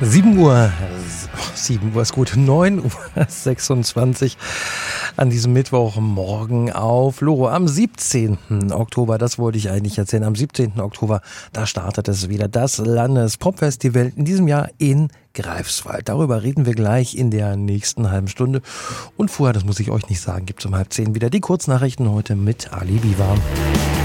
7 Uhr ist gut, 9:26 Uhr an diesem Mittwochmorgen auf Loro am 17. Oktober, das wollte ich eigentlich erzählen, am 17. Oktober, da startet es wieder, das Landespopfestival in diesem Jahr in Greifswald. Darüber reden wir gleich in der nächsten halben Stunde. Und vorher, das muss ich euch nicht sagen, gibt es um 9:30 wieder die Kurznachrichten heute mit Ali Biwa.